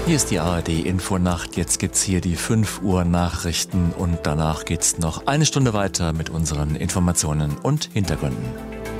Hier ist die ARD-Infonacht. Jetzt gibt's hier die 5 Uhr Nachrichten und danach geht's noch eine Stunde weiter mit unseren Informationen und Hintergründen.